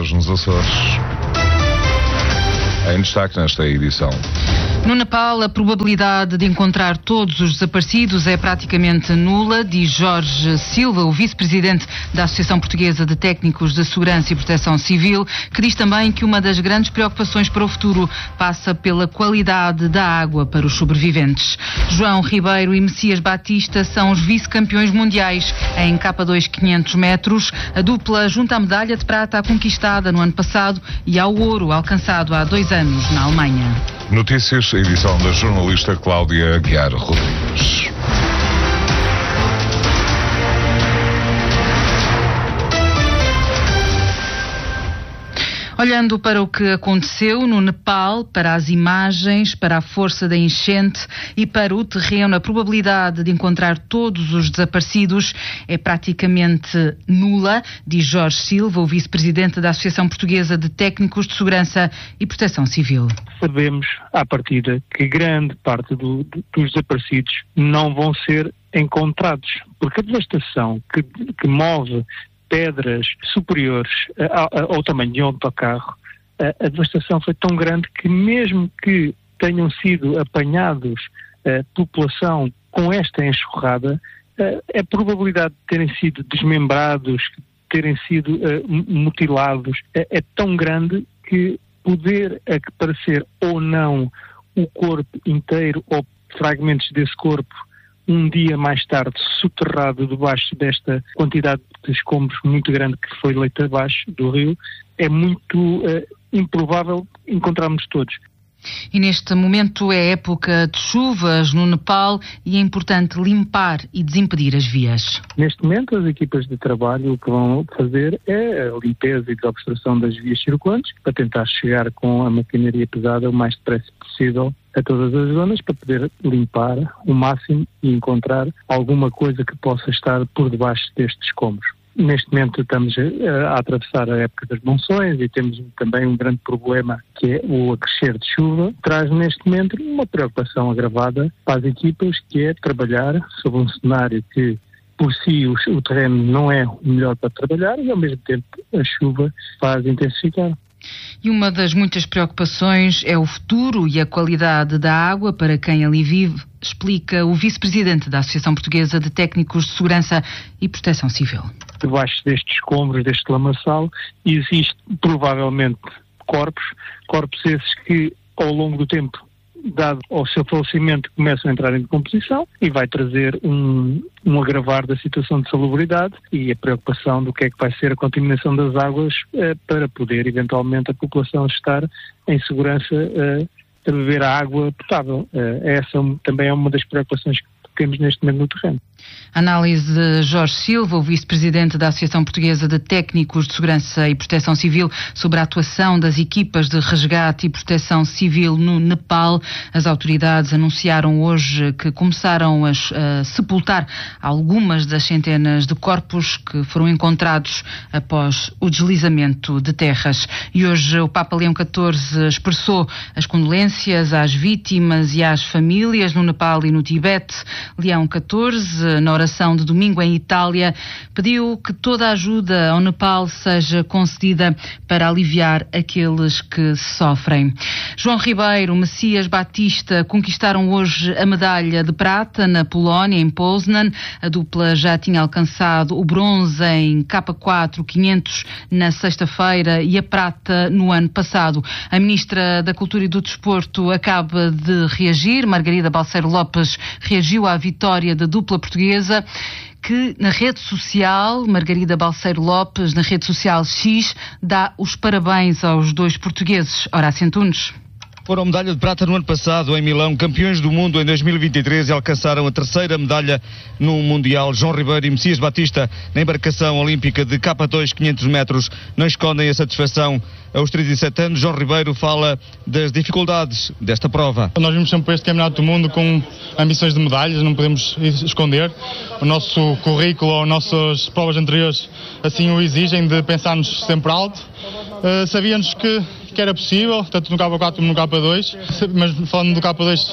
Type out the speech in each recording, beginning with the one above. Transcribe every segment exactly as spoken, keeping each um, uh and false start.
graus nos Açores. Em destaque nesta edição. No Nepal, a probabilidade de encontrar todos os desaparecidos é praticamente nula, diz Jorge Silva, o vice-presidente da Associação Portuguesa de Técnicos de Segurança e Proteção Civil, que diz também que uma das grandes preocupações para o futuro passa pela qualidade da água para os sobreviventes. João Ribeiro e Messias Batista são os vice-campeões mundiais em K dois quinhentos metros. A dupla junta a medalha de prata conquistada no ano passado e ao ouro alcançado há dois anos na Alemanha. Notícias, edição da jornalista Cláudia Aguiar Rodrigues. Olhando para o que aconteceu no Nepal, para as imagens, para a força da enchente e para o terreno, a probabilidade de encontrar todos os desaparecidos é praticamente nula, diz Jorge Silva, o vice-presidente da Associação Portuguesa de Técnicos de Segurança e Proteção Civil. Sabemos, à partida, que grande parte do, dos desaparecidos não vão ser encontrados, porque a devastação que, que move pedras superiores ao, ao tamanho de um autocarro, a, a devastação foi tão grande que mesmo que tenham sido apanhados a população com esta enxurrada, a, a probabilidade de terem sido desmembrados, de terem sido uh, mutilados, é, é tão grande que poder aparecer ou não o corpo inteiro ou fragmentos desse corpo um dia mais tarde, soterrado debaixo desta quantidade de escombros muito grande que foi leito abaixo do rio, é muito uh, improvável encontrarmos todos. E neste momento é época de chuvas no Nepal e é importante limpar e desimpedir as vias. Neste momento as equipas de trabalho o que vão fazer é a limpeza e desobstrução das vias circulantes para tentar chegar com a maquinaria pesada o mais depressa possível a todas as zonas para poder limpar o máximo e encontrar alguma coisa que possa estar por debaixo destes escombros. Neste momento estamos a, a atravessar a época das monções e temos também um grande problema que é o acrescer de chuva. Traz neste momento uma preocupação agravada para as equipas, que é trabalhar sobre um cenário que por si o, o terreno não é o melhor para trabalhar e ao mesmo tempo a chuva faz intensificar. E uma das muitas preocupações é o futuro e a qualidade da água para quem ali vive, explica o vice-presidente da Associação Portuguesa de Técnicos de Segurança e Proteção Civil. Debaixo destes escombros, deste lamaçal, existe provavelmente corpos, corpos esses que ao longo do tempo, dado ao seu falecimento, começam a entrar em decomposição e vai trazer um, um agravar da situação de salubridade e a preocupação do que é que vai ser a contaminação das águas eh, para poder eventualmente a população estar em segurança eh, a beber a água potável. Eh, essa também é uma das preocupações que temos neste momento no terreno. Análise de Jorge Silva, o vice-presidente da Associação Portuguesa de Técnicos de Segurança e Proteção Civil, sobre a atuação das equipas de resgate e proteção civil no Nepal. As autoridades anunciaram hoje que começaram a, a sepultar algumas das centenas de corpos que foram encontrados após o deslizamento de terras. E hoje o Papa Leão catorze expressou as condolências às vítimas e às famílias no Nepal e no Tibete. Leão catorze, na oração de domingo em Itália, pediu que toda a ajuda ao Nepal seja concedida para aliviar aqueles que sofrem. João Ribeiro, Messias Batista conquistaram hoje a medalha de prata na Polónia, em Poznan. A dupla já tinha alcançado o bronze em K quatro quinhentos na sexta-feira e a prata no ano passado. A Ministra da Cultura e do Desporto acaba de reagir. Margarida Balseiro Lopes reagiu à vitória da dupla portuguesa, que na rede social, Margarida Balseiro Lopes, na rede social X, dá os parabéns aos dois portugueses. Horácio Antunes. Foram medalha de prata no ano passado em Milão, campeões do mundo em dois mil e vinte e três e alcançaram a terceira medalha no Mundial. João Ribeiro e Messias Batista, na embarcação olímpica de K dois quinhentos metros, não escondem a satisfação. Aos trinta e sete anos, João Ribeiro fala das dificuldades desta prova. Nós vimos sempre este campeonato do mundo com ambições de medalhas, não podemos esconder. O nosso currículo, as nossas provas anteriores assim o exigem, de pensarmos sempre alto. Uh, sabíamos que, que era possível, tanto no K quatro como no K dois, mas falando do K dois,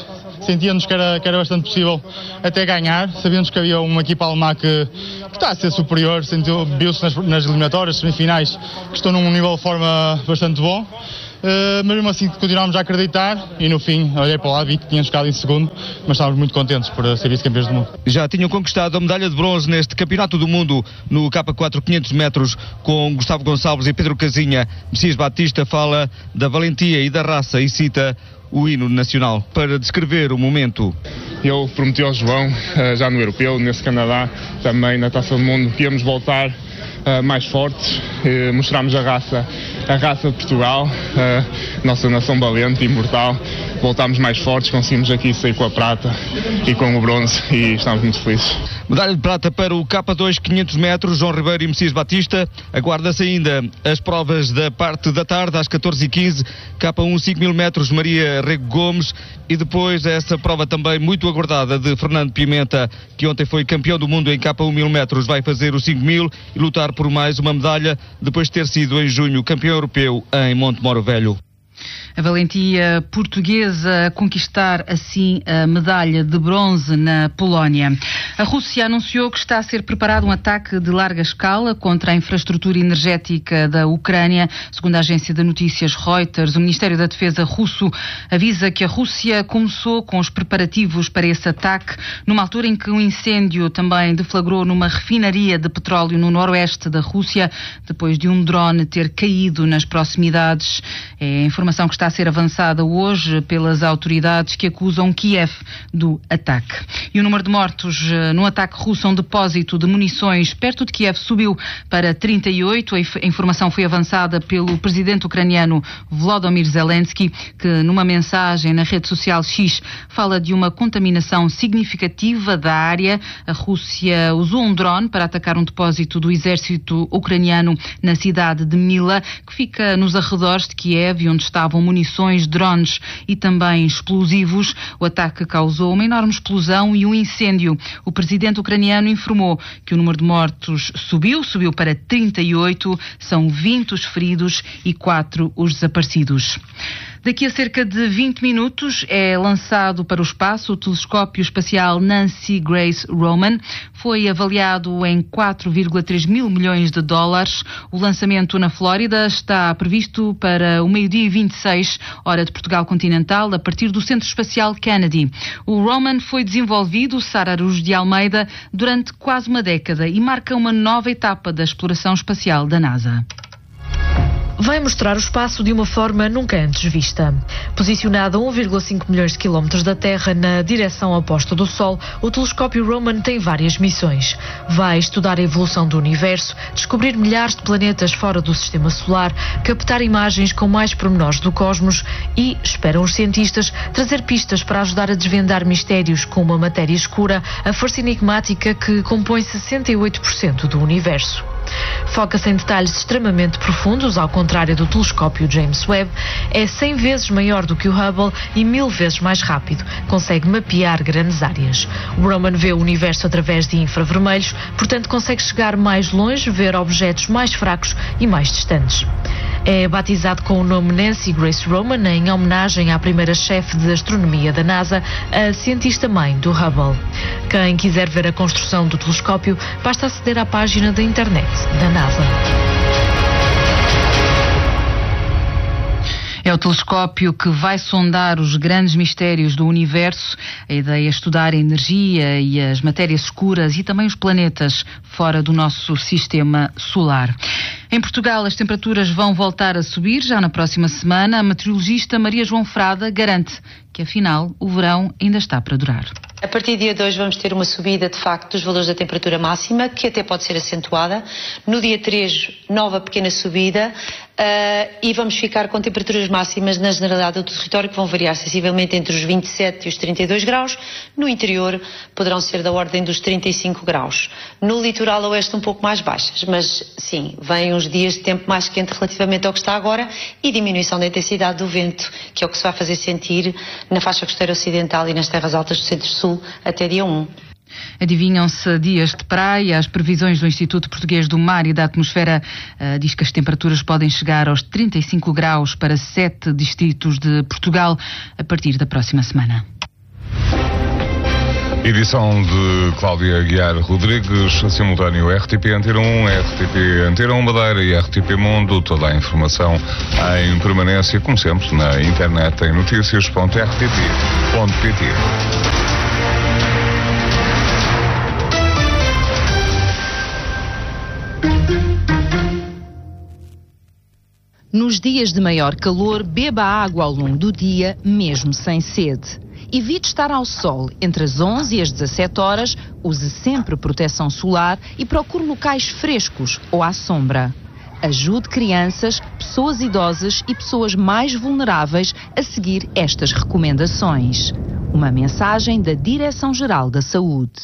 sentíamos que era, que era bastante possível até ganhar, sabíamos que havia uma equipa alemã que, que está a ser superior, viu-se nas, nas eliminatórias, semifinais, que estão num nível de forma bastante bom. Uh, mas mesmo assim continuámos a acreditar e no fim olhei para lá, vi que tínhamos ficado em segundo, mas estávamos muito contentes por ser vice-campeões do mundo. Já tinham conquistado a medalha de bronze neste Campeonato do Mundo no K quatro quinhentos metros com Gustavo Gonçalves e Pedro Casinha. Messias Batista fala da valentia e da raça e cita o hino nacional para descrever o momento. Eu prometi ao João, já no Europeu, nesse Canadá, também na Taça do Mundo, que íamos voltar Uh, mais fortes, uh, mostramos a raça, a raça de Portugal, uh, nossa nação valente e imortal. Voltámos mais fortes, conseguimos aqui sair com a prata e com o bronze e estamos muito felizes. Medalha de prata para o K dois quinhentos metros, João Ribeiro e Messias Batista. Aguarda-se ainda as provas da parte da tarde, às catorze e quinze, K um cinco mil metros, Maria Rego Gomes, e depois essa prova também muito aguardada de Fernando Pimenta, que ontem foi campeão do mundo em K um mil metros, vai fazer os cinco mil e lutar por mais uma medalha, depois de ter sido em junho campeão europeu em Montemoro Velho. A valentia portuguesa a conquistar assim a medalha de bronze na Polónia. A Rússia anunciou que está a ser preparado um ataque de larga escala contra a infraestrutura energética da Ucrânia. Segundo a agência de notícias Reuters, o Ministério da Defesa russo avisa que a Rússia começou com os preparativos para esse ataque, numa altura em que um incêndio também deflagrou numa refinaria de petróleo no noroeste da Rússia, depois de um drone ter caído nas proximidades. É a informação que está a ser avançada hoje pelas autoridades que acusam Kiev do ataque. E o número de mortos no ataque russo a um depósito de munições perto de Kiev subiu para trinta e oito. A informação foi avançada pelo presidente ucraniano Volodymyr Zelensky, que numa mensagem na rede social X fala de uma contaminação significativa da área. A Rússia usou um drone para atacar um depósito do exército ucraniano na cidade de Mila, que fica nos arredores de Kiev, onde estavam munições, drones e também explosivos. O ataque causou uma enorme explosão e um incêndio. O presidente ucraniano informou que o número de mortos subiu, subiu para trinta e oito, são vinte os feridos e quatro os desaparecidos. Daqui a cerca de vinte minutos é lançado para o espaço o telescópio espacial Nancy Grace Roman. Foi avaliado em quatro vírgula três mil milhões de dólares. O lançamento na Flórida está previsto para o meio-dia e vinte e seis, hora de Portugal continental, a partir do Centro Espacial Kennedy. O Roman foi desenvolvido, Sara Araújo de Almeida, durante quase uma década e marca uma nova etapa da exploração espacial da NASA. Vai mostrar o espaço de uma forma nunca antes vista. Posicionado a um vírgula cinco milhões de quilómetros da Terra na direção oposta do Sol, o telescópio Roman tem várias missões. Vai estudar a evolução do universo, descobrir milhares de planetas fora do sistema solar, captar imagens com mais pormenores do cosmos e, esperam os cientistas, trazer pistas para ajudar a desvendar mistérios como a matéria escura, a força enigmática que compõe sessenta e oito por cento do universo. Foca-se em detalhes extremamente profundos, ao contrário do telescópio James Webb. É cem vezes maior do que o Hubble e mil vezes mais rápido. Consegue mapear grandes áreas. O Roman vê o universo através de infravermelhos, portanto consegue chegar mais longe, ver objetos mais fracos e mais distantes. É batizado com o nome Nancy Grace Roman em homenagem à primeira chefe de astronomia da NASA, a cientista-mãe do Hubble. Quem quiser ver a construção do telescópio, basta aceder à página da internet da NASA. É o telescópio que vai sondar os grandes mistérios do universo. A ideia é estudar a energia e as matérias escuras e também os planetas fora do nosso sistema solar. Em Portugal, as temperaturas vão voltar a subir já na próxima semana. A meteorologista Maria João Frada garante que, afinal, o verão ainda está para durar. A partir do dia de hoje vamos ter uma subida, de facto, dos valores da temperatura máxima, que até pode ser acentuada. No dia três, nova pequena subida. Uh, e vamos ficar com temperaturas máximas na generalidade do território que vão variar sensivelmente entre os vinte e sete e os trinta e dois graus. No interior poderão ser da ordem dos trinta e cinco graus. No litoral oeste um pouco mais baixas, mas sim, vêm uns dias de tempo mais quente relativamente ao que está agora e diminuição da intensidade do vento, que é o que se vai fazer sentir na faixa costeira ocidental e nas terras altas do centro-sul até dia um. Adivinham-se dias de praia. As previsões do Instituto Português do Mar e da Atmosfera uh, diz que as temperaturas podem chegar aos trinta e cinco graus para sete distritos de Portugal a partir da próxima semana. Edição de Cláudia Aguiar Rodrigues, simultâneo R T P Antena um, R T P Antena um Madeira e R T P Mundo. Toda a informação em permanência, como sempre, na internet em notícias ponto r t p ponto p t. Nos dias de maior calor, beba água ao longo do dia, mesmo sem sede. Evite estar ao sol entre as onze e as dezassete horas, use sempre proteção solar e procure locais frescos ou à sombra. Ajude crianças, pessoas idosas e pessoas mais vulneráveis a seguir estas recomendações. Uma mensagem da Direção-Geral da Saúde.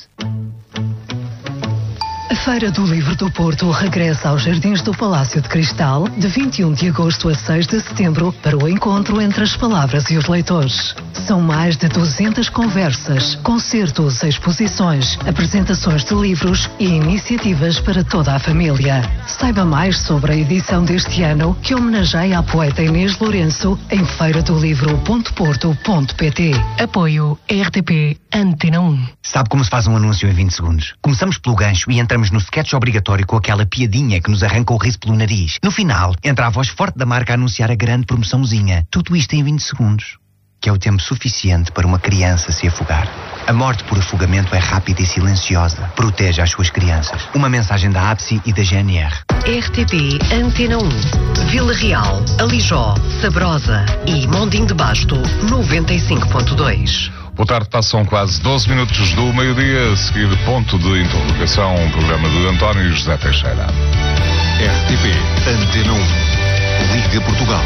A Feira do Livro do Porto regressa aos Jardins do Palácio de Cristal de vinte e um de agosto a seis de setembro para o encontro entre as palavras e os leitores. São mais de duzentas conversas, concertos, exposições, apresentações de livros e iniciativas para toda a família. Saiba mais sobre a edição deste ano, que homenageia a poeta Inês Lourenço, em feira do livro ponto porto ponto p t. Apoio R T P Antena um. Sabe como se faz um anúncio em vinte segundos? Começamos pelo gancho e entramos no sketch obrigatório com aquela piadinha que nos arranca o riso pelo nariz. No final, entra a voz forte da marca a anunciar a grande promoçãozinha. Tudo isto em vinte segundos, que é o tempo suficiente para uma criança se afogar. A morte por afogamento é rápida e silenciosa. Proteja as suas crianças. Uma mensagem da A B S I e da G N R. R T P Antena um. Vila Real, Alijó, Sabrosa e Mondim de Basto, noventa e cinco ponto dois. Boa tarde, passam quase doze minutos do meio-dia, a seguir ponto de interrogação, um programa de António José Teixeira. R T P Antena um. Liga Portugal.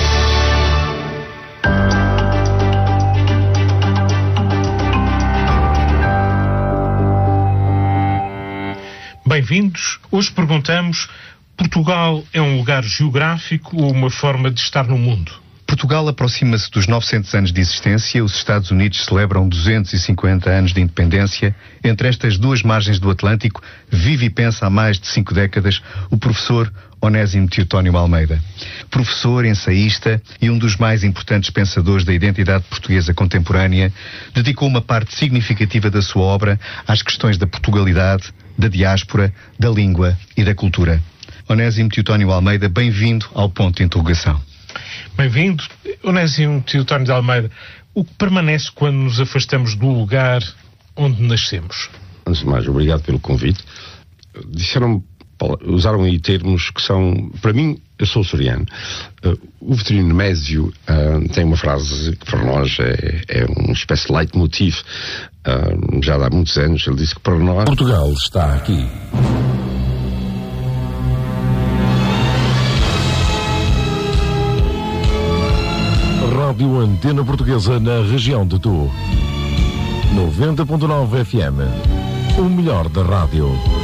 Bem-vindos. Hoje perguntamos: Portugal é um lugar geográfico ou uma forma de estar no mundo? Portugal aproxima-se dos novecentos anos de existência, os Estados Unidos celebram duzentos e cinquenta anos de independência. Entre estas duas margens do Atlântico, vive e pensa há mais de cinco décadas o professor Onésimo Teotónio Almeida. Professor, ensaísta e um dos mais importantes pensadores da identidade portuguesa contemporânea, dedicou uma parte significativa da sua obra às questões da Portugalidade, da diáspora, da língua e da cultura. Onésimo Teotónio Almeida, bem-vindo ao ponto de interrogação. Bem-vindo. Onésimo Teotónio de Almeida, o que permanece quando nos afastamos do lugar onde nascemos? Antes de mais, obrigado pelo convite. Disseram, usaram aí termos que são, para mim, eu sou açoriano. Uh, o Vitorino Nemésio uh, tem uma frase que para nós é, é uma espécie de leitmotiv. Uh, já há muitos anos ele disse que para nós... Portugal está aqui. Rádio Antena Portuguesa na região de Tu. noventa ponto nove F M. O melhor da rádio.